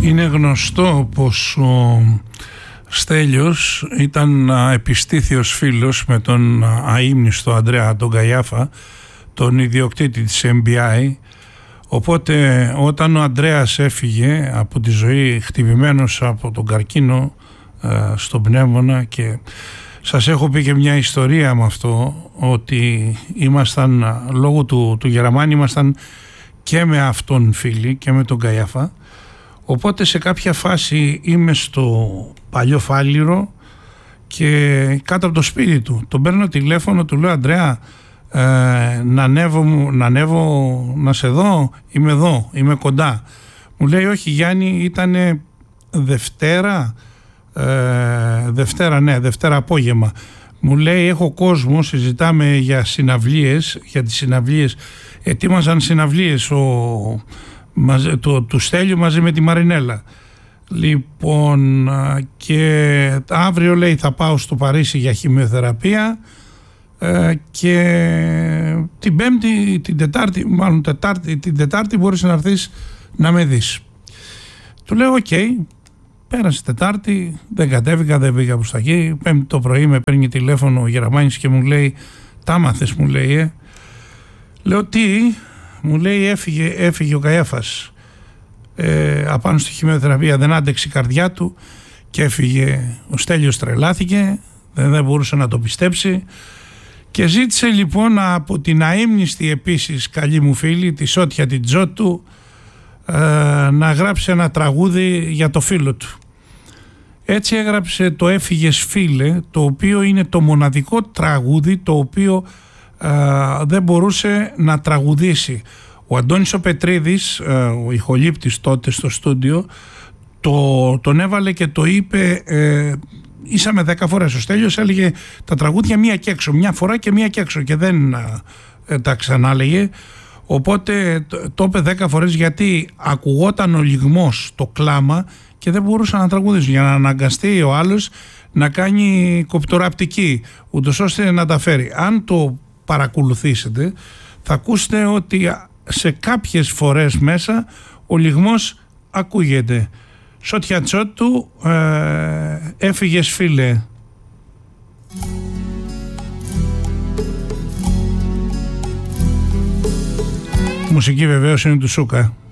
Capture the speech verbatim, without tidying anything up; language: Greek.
Είναι γνωστό πως ο Στέλιος ήταν επιστήθιος φίλος με τον αείμνηστο Ανδρέα τον Καϊάφα, τον ιδιοκτήτη της εμ μπι άι. Οπότε όταν ο Ανδρέας έφυγε από τη ζωή χτυπημένος από τον καρκίνο στον πνεύμονα, και σας έχω πει και μια ιστορία με αυτό, ότι ήμασταν λόγω του, του Γεραμάνη ήμασταν και με αυτόν φίλοι και με τον Καϊάφα. Οπότε σε κάποια φάση είμαι στο παλιό Φάληρο και κάτω από το σπίτι του τον παίρνω τηλέφωνο, του λέω Ανδρέα, ε, να, ανέβω, να ανέβω να σε δω, είμαι εδώ, είμαι κοντά. Μου λέει όχι Γιάννη, ήτανε Δευτέρα, ε, Δευτέρα ναι, Δευτέρα απόγευμα. Μου λέει έχω κόσμο, συζητάμε για συναυλίες, για τις συναυλίες, ετοίμαζαν συναυλίες ο, μαζε, το, του Στέλιου μαζί με τη Μαρινέλα. Λοιπόν, και αύριο λέει θα πάω στο Παρίσι για χημειοθεραπεία ε, και την Πέμπτη, την Τετάρτη, μάλλον τετάρτη, την Τετάρτη μπορείς να έρθεις να με δεις. Του λέω οκ, okay. Πέρασε Τετάρτη, δεν κατέβηκα, δεν πήγα προς τα εκεί. Πέμπτη το πρωί με παίρνει τηλέφωνο ο Γεραμάνης και μου λέει τα μάθες, μου λέει ε. Λέω τι, μου λέει έφυγε, έφυγε ο Καϊάφας ε, απάνω στη χημειοθεραπεία, δεν άντεξε η καρδιά του και έφυγε. Ο Στέλιος τρελάθηκε, δεν, δεν μπορούσε να το πιστέψει και ζήτησε λοιπόν από την αείμνηστη επίσης καλή μου φίλη, τη Σότια την Τζότου, ε, να γράψει ένα τραγούδι για το φίλο του. Έτσι έγραψε το «Έφυγες φίλε», το οποίο είναι το μοναδικό τραγούδι το οποίο ε, δεν μπορούσε να τραγουδήσει. Ο Αντώνης ο Πετρίδης, ε, ο ηχολήπτης τότε στο στούντιο, το, τον έβαλε και το είπε ε, ίσα με δέκα φορές. Ο Στέλιος έλεγε τα τραγούδια μία και έξω, μια φορά και μία και έξω και δεν ε, τα ξανάλεγε. Οπότε το, το είπε δέκα φορές γιατί ακουγόταν ο λυγμός, το κλάμα και δεν μπορούσαν να τραγουδήσουν, για να αναγκαστεί ο άλλος να κάνει κοπτοραπτική ούτως ώστε να τα φέρει. Αν το παρακολουθήσετε θα ακούσετε ότι σε κάποιες φορές μέσα ο λυγμός ακούγεται. Σότια Τσότου, ε, έφυγες φίλε. Μουσική βεβαίως είναι του Σούκα.